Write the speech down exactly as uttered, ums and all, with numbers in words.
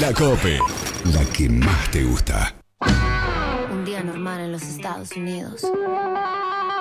La COPE, la que más te gusta. Un día normal en los Estados Unidos.